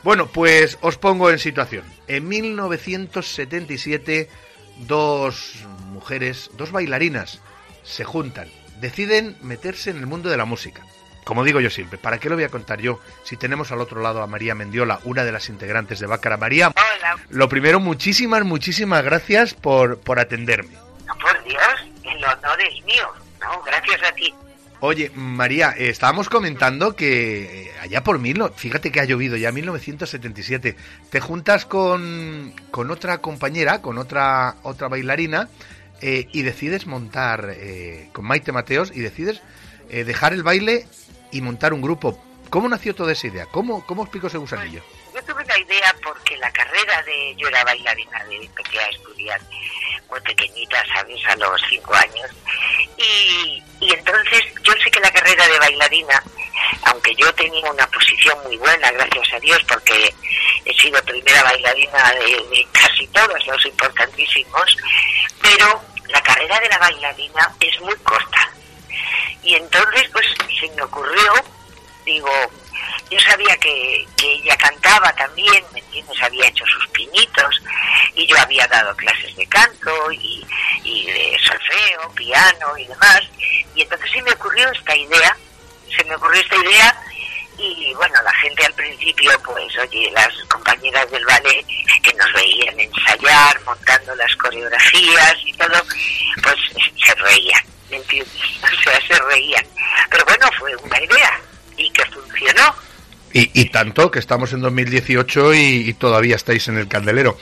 Bueno, pues os pongo en situación. En 1977, dos mujeres, dos bailarinas, se juntan, deciden meterse en el mundo de la música. Como digo yo siempre, ¿para qué lo voy a contar yo si tenemos al otro lado a María Mendiola, una de las integrantes de Bácara? María, hola. Lo primero, muchísimas gracias por atenderme. No, por Dios, el honor es mío. No, gracias a ti. Oye, María, estábamos comentando que allá por fíjate que ha llovido ya, 1977, te juntas con otra compañera, con otra bailarina, y decides montar, con Maite Mateos, y decides dejar el baile y montar un grupo. ¿Cómo nació toda esa idea? ¿Cómo explico ese gusanillo? Yo tuve la idea porque yo era bailarina, empecé a estudiar muy pequeñita, ¿sabes? A los 5 años. Y entonces yo sé que la carrera de bailarina, aunque yo tenía una posición muy buena, gracias a Dios, porque he sido primera bailarina de casi todos los importantísimos, pero la carrera de la bailarina es muy corta. Y entonces pues se me ocurrió, digo, yo sabía que ella cantaba también, ¿me entiendes? Había hecho sus pinitos y yo había dado clases de canto y de solfeo, piano y demás. Y entonces se me ocurrió esta idea y bueno, la gente al principio, pues oye, las compañeras del ballet que nos veían ensayar, montando las coreografías y todo, pues se reían, ¿me entiendes? O sea, se reían. Pero bueno, fue una idea y que funcionó. Y tanto que estamos en 2018 y todavía estáis en el candelero.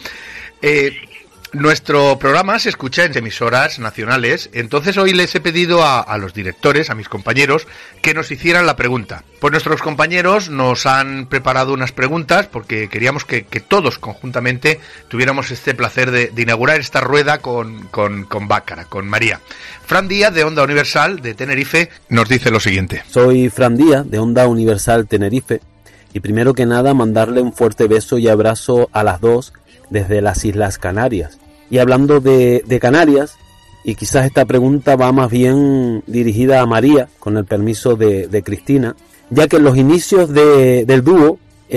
Nuestro programa se escucha en emisoras nacionales, entonces hoy les he pedido a los directores, a mis compañeros, que nos hicieran la pregunta. Pues nuestros compañeros nos han preparado unas preguntas porque queríamos que todos conjuntamente tuviéramos este placer de inaugurar esta rueda con Bácara, con María. Fran Díaz, de Onda Universal, de Tenerife, nos dice lo siguiente. Soy Fran Díaz, de Onda Universal Tenerife, y primero que nada mandarle un fuerte beso y abrazo a las dos desde las Islas Canarias. Y hablando de Canarias, y quizás esta pregunta va más bien dirigida a María, con el permiso de Cristina, ya que en los inicios del dúo,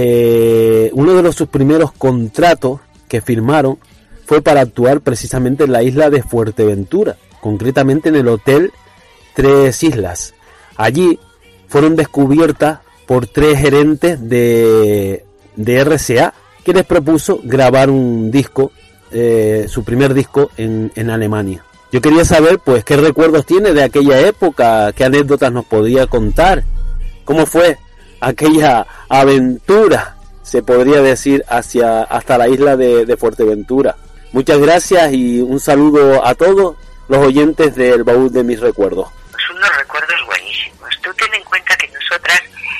uno de sus primeros contratos que firmaron fue para actuar precisamente en la isla de Fuerteventura, concretamente en el Hotel Tres Islas. Allí fueron descubiertas por 3 gerentes de RCA, que les propuso grabar un disco, su primer disco en Alemania. Yo quería saber, pues, qué recuerdos tiene de aquella época, qué anécdotas nos podía contar, cómo fue aquella aventura, se podría decir, hasta la isla de Fuerteventura. Muchas gracias y un saludo a todos los oyentes del Baúl de mis recuerdos. Pues unos recuerdos buenísimos. Tú ten en cuenta que nosotras,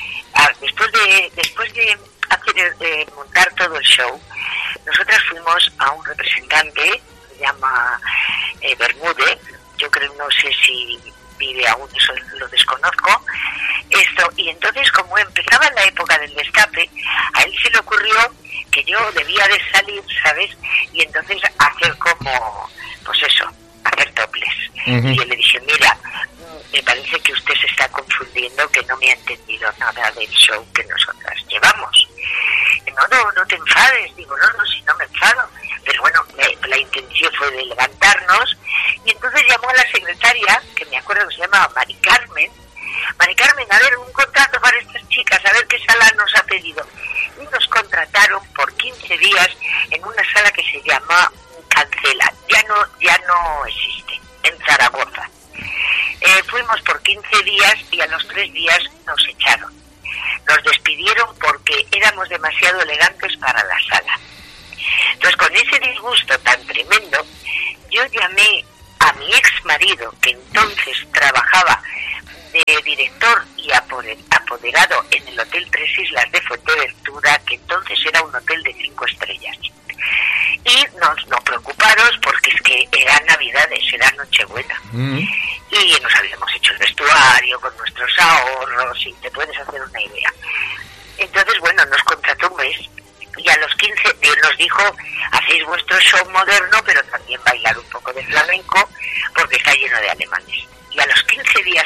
después de montar todo el show, nosotras fuimos a un representante, se llama Bermúdez, yo creo, no sé si vive aún, eso lo desconozco, y entonces como empezaba la época del destape, a él se le ocurrió que yo debía de salir, ¿sabes? Y entonces hacer como, pues eso, hacer toples. Uh-huh. Y yo le dije, mira, me parece que usted se está confundiendo, que no me ha entendido nada del show que nosotras llevamos. No te enfades. Digo, no, si no me enfado. Pero bueno, la intención fue de levantarnos, y entonces llamó a la secretaria, que me acuerdo que se llama Mari Carmen, a ver, un contrato para estas chicas, a ver qué sala nos ha pedido. Y nos contrataron por 15 días en una sala que se llama Cancela, ya no existe, en Zaragoza. Fuimos por 15 días y a los 3 días nos echaron. Nos despidieron porque éramos demasiado elegantes para la sala. Entonces, con ese disgusto tan tremendo, yo llamé a mi ex marido, que entonces trabajaba de director y apoderado en el Hotel Tres Islas de Fuerteventura, que entonces era un hotel de 5 estrellas. Y no preocuparos, porque es que eran Navidades, era Nochebuena. Y nos habíamos hecho el vestuario con nuestros ahorros, y te puedes hacer una idea. Entonces, bueno, nos contrató un mes, y a los 15 nos dijo, hacéis vuestro show moderno, pero también bailar un poco de flamenco, porque está lleno de alemanes. Y a los 15 días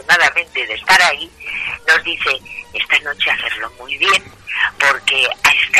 aproximadamente de estar ahí, nos dice, esta noche hacerlo muy bien, porque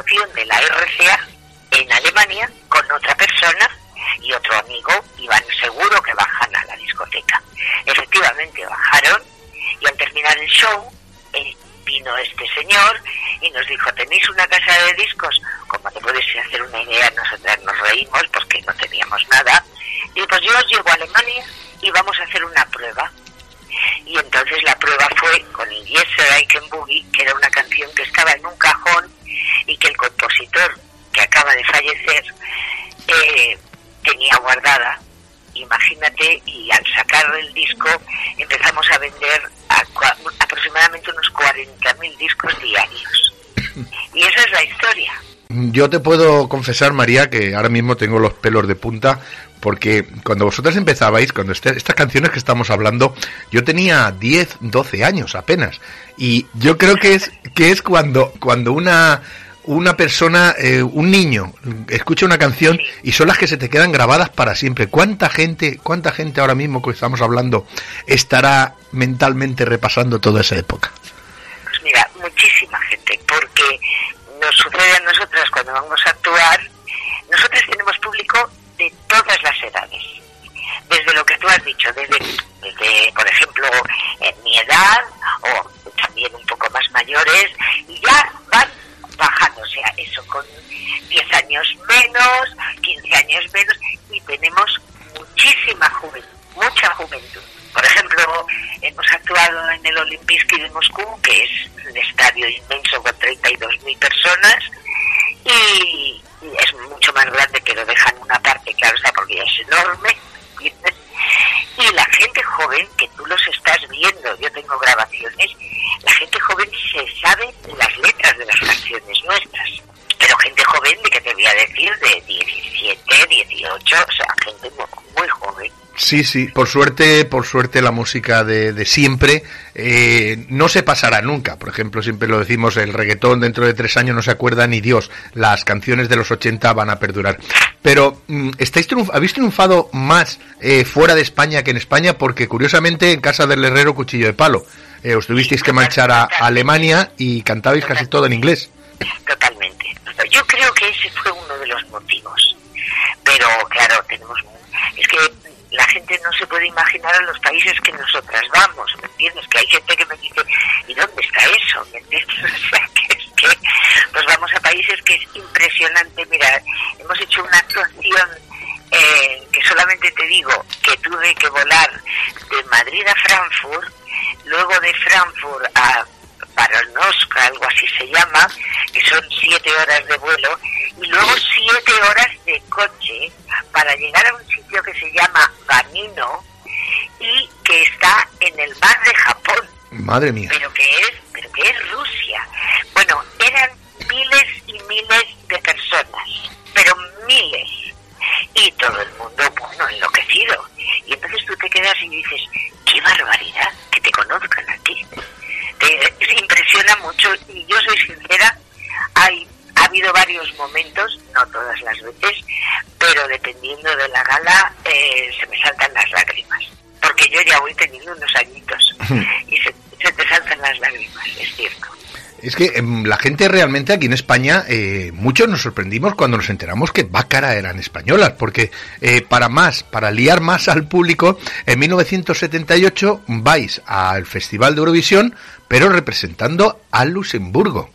promoción de la RCA en Alemania con otra persona y otro amigo, iban seguro que bajan a la discoteca. Efectivamente bajaron y al terminar el show vino este señor y nos dijo: tenéis una casa de discos. Como te puedes hacer una idea, nosotras nos reímos porque no teníamos nada. Y pues yo os llevo a Alemania y vamos a hacer una prueba. Y entonces la prueba fue con el Yes Sir I Can Boogie, que era una canción que estaba en un cajón y que el compositor, que acaba de fallecer, tenía guardada. Imagínate, y al sacar el disco empezamos a vender aproximadamente unos 40.000 discos diarios. Y esa es la historia. Yo te puedo confesar, María, que ahora mismo tengo los pelos de punta, porque cuando vosotras empezabais, cuando estas canciones que estamos hablando, yo tenía 10, 12 años apenas. Y yo creo que es cuando una persona, un niño, escucha una canción y son las que se te quedan grabadas para siempre. ¿Cuánta gente ahora mismo que estamos hablando estará mentalmente repasando toda esa época? Pues mira, muchísima gente, porque nos sucede a nosotras cuando vamos a actuar. Nosotras tenemos público de todas las edades, desde lo que tú has dicho, desde por ejemplo, en mi edad, o también un poco más mayores, y ya van bajando, o sea, eso con 10 años menos, 15 años menos, y tenemos muchísima juventud, mucha juventud. Por ejemplo, hemos actuado en el Olimpijski de Moscú, que es un estadio inmenso con 32.000 personas, y es mucho más grande, pero dejan una parte, claro está, porque ya es enorme. Y la gente joven, que tú los estás viendo, yo tengo grabaciones, la gente joven se sabe las letras de las canciones nuestras. Pero gente joven, ¿de qué te voy a decir? De 17, 18, o sea, gente muy joven. Sí, por suerte la música de siempre no se pasará nunca. Por ejemplo, siempre lo decimos, el reggaetón dentro de 3 años no se acuerda ni Dios. Las canciones de los 80 van a perdurar. Pero ¿habéis triunfado más fuera de España que en España? Porque curiosamente en casa del herrero cuchillo de palo. Os tuvisteis que marchar a Alemania y cantabais casi todo en inglés. Totalmente. Yo creo que ese fue uno de los motivos. Pero claro, es que la gente no se puede imaginar a los países que nosotras vamos, ¿me entiendes? Que hay gente que me dice, ¿y dónde está eso? ¿Me entiendes? O sea, que pues vamos a países que es impresionante. Mira, hemos hecho una actuación que solamente te digo que tuve que volar de Madrid a Frankfurt, luego de Frankfurt a Baranowska, algo así se llama, que son 7 horas de vuelo, y luego 7 horas de coche para llegar a un sitio que se llama Vanino y que está en el mar de Japón. Madre mía. Pero que es Rusia. Bueno, eran miles y miles de personas, pero miles. Y todo el mundo, bueno, enloquecido. Y entonces tú te quedas y dices, qué barbaridad que te conozcan a ti. Te impresiona mucho, y yo soy sincera, ha habido varios momentos, no todas las veces, pero dependiendo de la gala se me saltan las lágrimas, porque yo ya voy teniendo unos añitos y se te saltan las lágrimas, es cierto. Es que la gente realmente aquí en España, muchos nos sorprendimos cuando nos enteramos que Bácara eran españolas, porque para liar más al público, en 1978 vais al Festival de Eurovisión, pero representando a Luxemburgo.